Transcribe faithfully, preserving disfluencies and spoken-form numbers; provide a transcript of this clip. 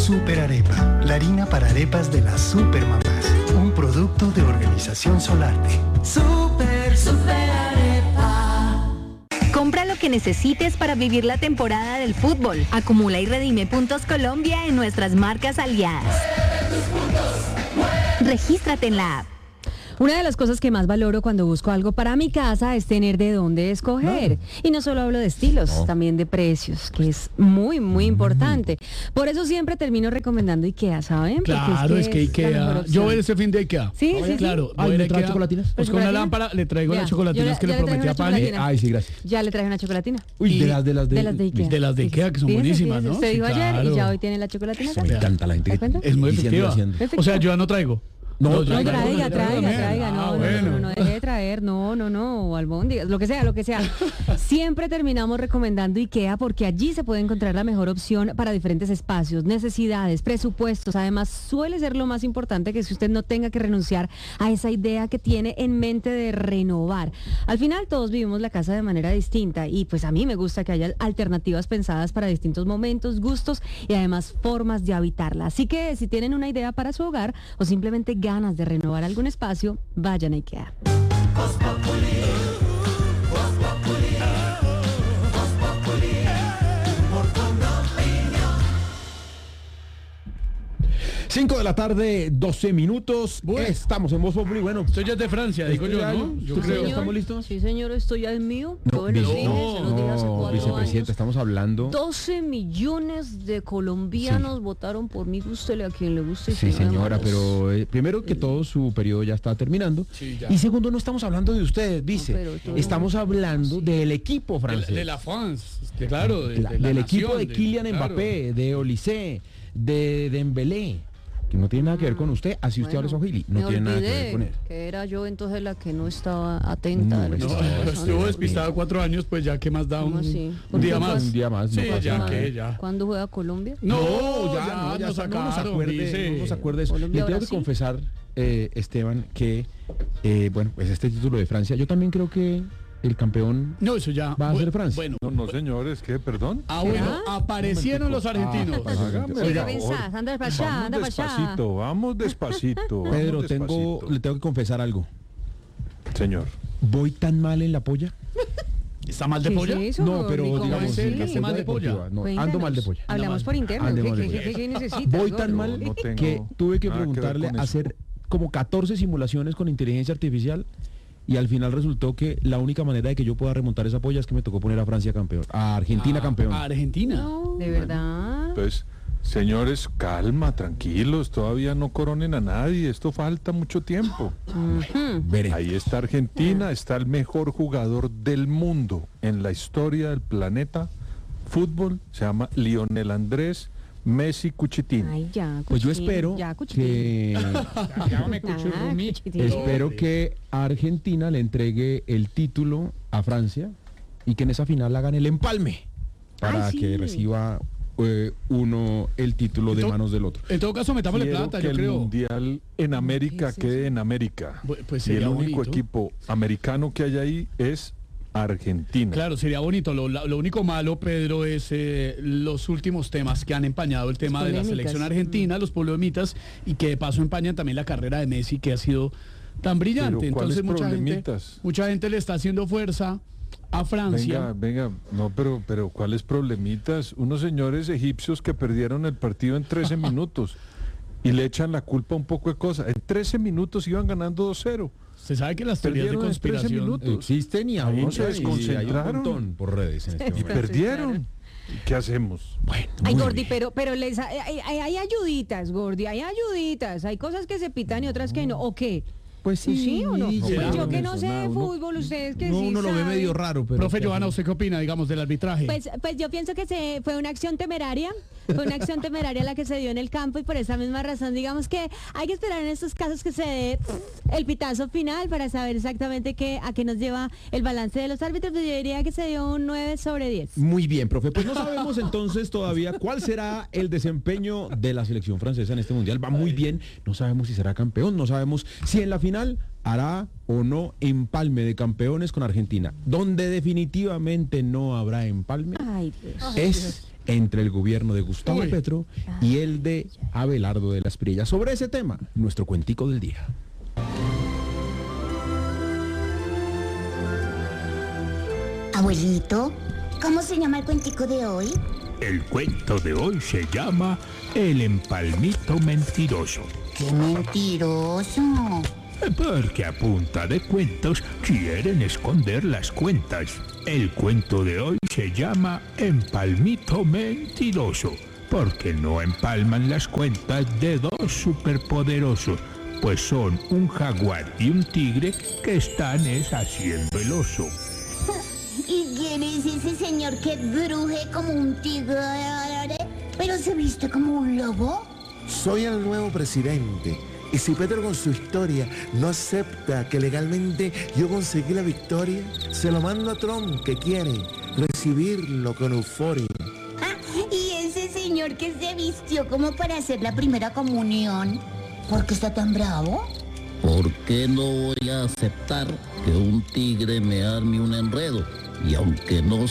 Super Arepa, la harina para arepas de las supermamás. Un producto de Organización Solarte. Super, super arepa. Compra lo que necesites para vivir la temporada del fútbol. Acumula y redime puntos Colombia en nuestras marcas aliadas. Regístrate en la app. Una de las cosas que más valoro cuando busco algo para mi casa es tener de dónde escoger. No. Y no solo hablo de estilos, no. también de precios, que es muy, muy importante. Por eso siempre termino recomendando IKEA, ¿saben? Claro, es que, es que IKEA. Yo voy este fin de IKEA. Sí, sí, claro. Ay, ¿le trae chocolatinas? Pues con una lámpara le traigo ya, las chocolatinas ya, que ya le prometí a Pani. Eh, ay, sí, gracias. Ya le traje una chocolatina. Uy, de las de las de, de las de IKEA. De las de IKEA, que son fíjese, buenísimas, fíjese, ¿no? Usted dijo sí, ayer claro. y ya hoy tiene la chocolatina acá. Me encanta la gente. Es muy efectiva. O sea, yo ya no traigo. No, no, traiga, traiga, traiga, traiga, no, ah, no, bueno. no, no, deje de traer, no, no, no, albóndigas, lo que sea, lo que sea. Siempre terminamos recomendando IKEA porque allí se puede encontrar la mejor opción para diferentes espacios, necesidades, presupuestos. Además, suele ser lo más importante que si usted no tenga que renunciar a esa idea que tiene en mente de renovar. Al final, todos vivimos la casa de manera distinta y pues a mí me gusta que haya alternativas pensadas para distintos momentos, gustos y además formas de habitarla. Así que si tienen una idea para su hogar o simplemente ganas de renovar algún espacio, vayan a IKEA. cinco de la tarde, doce minutos. Bueno. Estamos en Voz Populi. Bueno, esto ya es de Francia, digo yo, ¿no? Yo creo. Señor, ¿Estamos listos? Sí, señor, esto ya es mío. No, yo no, dije, no, se los dije hace cuatro vicepresidente, años. estamos hablando. doce millones de colombianos sí. votaron por mí, gústele a quien le guste. Sí, señora, pero eh, primero que todo su periodo ya está terminando. Sí, ya. Y segundo, no estamos hablando de usted, dice. No, estamos hablando sí. del equipo francés. De, de la France, de, claro. De, la, de la del nación, equipo de Kylian de, Mbappé, claro. de Olise, de Dembélé. Que no tiene nada que ver con usted, así usted bueno, habla Swahili, no tiene nada que ver con él. Que era yo entonces la que no estaba atenta. No, de lo no, que estuvo despistado cuatro años, pues ya que más da un, un día más. Un día más, sí, no ya nada. que ya. ¿Cuándo juega Colombia? No, no ya, no, ya nos sacaron, no nos acuerde, dice. no nos acuerde eso. Le tengo que confesar, eh, Esteban, que eh, bueno, pues este título de Francia, yo también creo que el campeón no, eso ya va a ser Francia. Bueno, no, no señores, ¿qué? Perdón. Ah, bueno, ¿Ah? aparecieron los argentinos. Ah, Oiga, pensás, anda para allá, anda para allá. Despacito, vamos despacito. Vamos Pedro, despacito. tengo, le tengo que confesar algo. Señor. ¿Voy tan mal en la polla? ¿Está mal de polla? Es eso, no, pero digamos, sí, ¿está mal de polla? No, ando mal de polla. Hablamos por interno. ¿Qué, qué, qué, qué necesitas? Voy tan mal no que tuve que preguntarle que hacer como catorce simulaciones con inteligencia artificial. Y al final resultó que la única manera de que yo pueda remontar esa polla es que me tocó poner a Francia campeón, a Argentina ah, campeón. ¿A Argentina? No, ¿de verdad? Pues, señores, calma, tranquilos, todavía no coronen a nadie, esto falta mucho tiempo. Uh-huh. Veré. Ahí está Argentina, está el mejor jugador del mundo en la historia del planeta fútbol, se llama Lionel Andrés Messi Cuchitín. Ay, ya, Cuchitín, pues yo espero ya, que espero que Argentina le entregue el título a Francia y que en esa final hagan el empalme para Ay, sí. que reciba eh, uno el título de to- manos del otro. En todo caso, metámosle Quiero plata, que yo el creo. mundial en América ¿Qué es quede eso? en América. Bu- pues y el sería único bonito. equipo americano que hay ahí es Argentina. Claro, sería bonito. Lo, lo único malo, Pedro, es eh, los últimos temas que han empañado el tema de la selección argentina, los problemitas, y que de paso empañan también la carrera de Messi, que ha sido tan brillante. Pero, ¿cuáles Entonces mucha gente, problemitas? mucha gente le está haciendo fuerza a Francia. Venga, venga, no, pero, pero ¿cuáles problemitas? Unos señores egipcios que perdieron el partido en trece minutos y le echan la culpa a un poco de cosas. En trece minutos iban ganando dos cero. Se sabe que las teorías de Perdieron en trece conspiración minutos. Existen y Ahí aún se desconcentraron. hay un montón por redes en este Y momento. perdieron. ¿Qué hacemos? Bueno, Ay, muy Gordi, bien. pero, pero les, hay, hay, hay ayuditas, Gordi, hay ayuditas, hay cosas que se pitan y otras que no, ¿o qué? Pues sí, ¿Sí o no? sí, Pues claro, yo que no eso, sé nada, de uno- fútbol, ustedes que no, sí uno lo ve saben. medio raro, pero Profe ¿qué Johanna, hacemos? ¿usted qué opina, digamos, del arbitraje? Pues, pues yo pienso que se fue una acción temeraria, fue una acción temeraria la que se dio en el campo y por esa misma razón, digamos que hay que esperar en estos casos que se dé el pitazo final para saber exactamente qué, a qué nos lleva el balance de los árbitros. Yo diría que se dio un nueve sobre diez. Muy bien, profe. Pues no sabemos entonces todavía cuál será el desempeño de la selección francesa en este mundial. Va muy bien. No sabemos si será campeón, no sabemos si en la final hará o no empalme de campeones con Argentina. Donde definitivamente no habrá empalme Ay, Dios. es entre el gobierno de Gustavo Uy. Petro y el de Abelardo de las Prillas. Sobre ese tema, nuestro cuentico del día. Abuelito, ¿cómo se llama el cuentico de hoy? El cuento de hoy se llama El empalmito mentiroso. ¡Qué mentiroso! Porque a punta de cuentos quieren esconder las cuentas. El cuento de hoy se llama Empalmito mentiroso, porque no empalman las cuentas de dos superpoderosos, pues son un jaguar y un tigre que están es haciendo el oso. ¿Y quién es ese señor que bruje como un tigre, pero se viste como un lobo? Soy el nuevo presidente. Y si Petro con su historia no acepta que legalmente yo conseguí la victoria, se lo mando a Trump, que quiere recibirlo con euforia. Ah, y ese señor que se vistió como para hacer la primera comunión, ¿por qué está tan bravo? ¿Por qué no voy a aceptar que un tigre me arme un enredo? Y aunque no